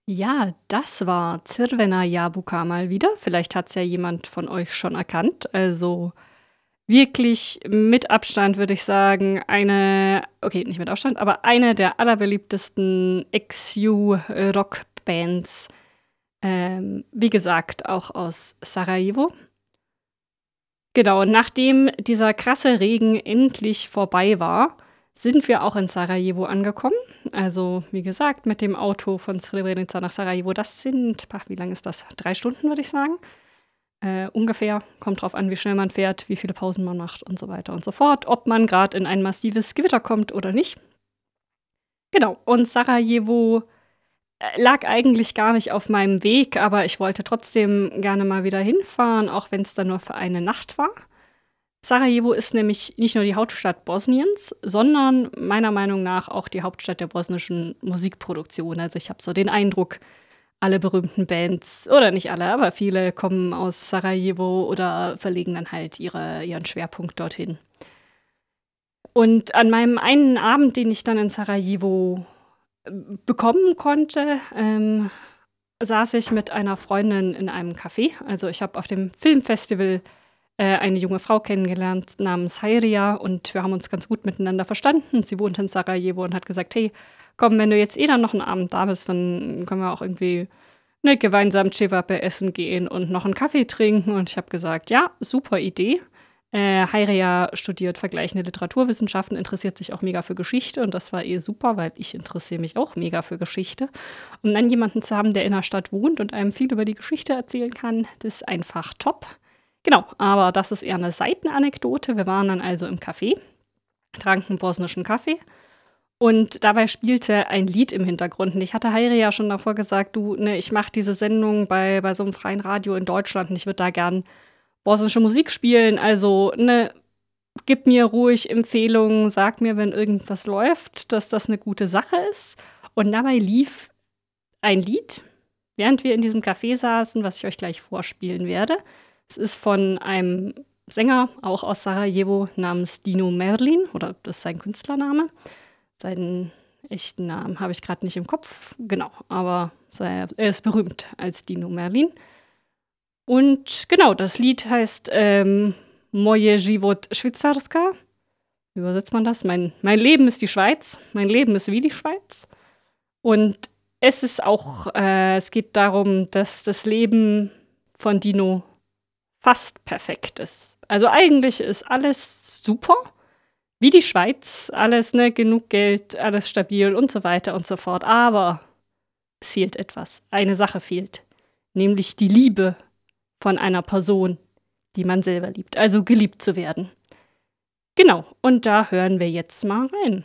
Ja, das war Crvena Jabuka mal wieder. Vielleicht hat es ja jemand von euch schon erkannt. Also wirklich mit Abstand würde ich sagen, eine, okay, nicht mit Abstand, aber eine der allerbeliebtesten XU-Rockbands. Wie gesagt, auch aus Sarajevo. Genau, und nachdem dieser krasse Regen endlich vorbei war, sind wir auch in Sarajevo angekommen. Also, wie gesagt, mit dem Auto von Srebrenica nach Sarajevo, das sind, wie lange ist das? 3 Stunden, würde ich sagen. Ungefähr. Kommt drauf an, wie schnell man fährt, wie viele Pausen man macht und so weiter und so fort. Ob man gerade in ein massives Gewitter kommt oder nicht. Genau. Und Sarajevo lag eigentlich gar nicht auf meinem Weg, aber ich wollte trotzdem gerne mal wieder hinfahren, auch wenn es dann nur für eine Nacht war. Sarajevo ist nämlich nicht nur die Hauptstadt Bosniens, sondern meiner Meinung nach auch die Hauptstadt der bosnischen Musikproduktion. Also ich habe so den Eindruck, alle berühmten Bands, oder nicht alle, aber viele kommen aus Sarajevo oder verlegen dann halt ihren Schwerpunkt dorthin. Und an meinem einen Abend, den ich dann in Sarajevo bekommen konnte, saß ich mit einer Freundin in einem Café. Also ich habe auf dem Filmfestival eine junge Frau kennengelernt namens Hayria und wir haben uns ganz gut miteinander verstanden. Sie wohnt in Sarajevo und hat gesagt, hey, komm, wenn du jetzt dann noch einen Abend da bist, dann können wir auch irgendwie gemeinsam Cevape essen gehen und noch einen Kaffee trinken. Und ich habe gesagt, ja, super Idee. Hayria studiert vergleichende Literaturwissenschaften, interessiert sich auch mega für Geschichte und das war super, weil ich interessiere mich auch mega für Geschichte. Und dann jemanden zu haben, der in der Stadt wohnt und einem viel über die Geschichte erzählen kann, das ist einfach top. Genau, aber das ist eher eine Seitenanekdote. Wir waren dann also im Café, tranken bosnischen Kaffee und dabei spielte ein Lied im Hintergrund. Und ich hatte Hayri ja schon davor gesagt, du, ne, ich mache diese Sendung bei so einem freien Radio in Deutschland und ich würde da gern bosnische Musik spielen. Also, ne, gib mir ruhig Empfehlungen, sag mir, wenn irgendwas läuft, dass das eine gute Sache ist. Und dabei lief ein Lied, während wir in diesem Café saßen, was ich euch gleich vorspielen werde. Es ist von einem Sänger, auch aus Sarajevo, namens Dino Merlin, oder das ist sein Künstlername. Seinen echten Namen habe ich gerade nicht im Kopf, genau, aber er ist berühmt als Dino Merlin. Und genau, das Lied heißt Moje život Švicarska. Wie übersetzt man das? Mein Leben ist die Schweiz. Mein Leben ist wie die Schweiz. Und es geht darum, dass das Leben von Dino fast perfekt ist. Also eigentlich ist alles super, wie die Schweiz, alles, ne, genug Geld, alles stabil und so weiter und so fort. Aber es fehlt etwas. Eine Sache fehlt, nämlich die Liebe von einer Person, die man selber liebt. Also geliebt zu werden. Genau, und da hören wir jetzt mal rein.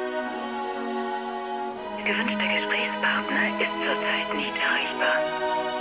Der gewünschte Gesprächspartner ist zurzeit nicht erreichbar.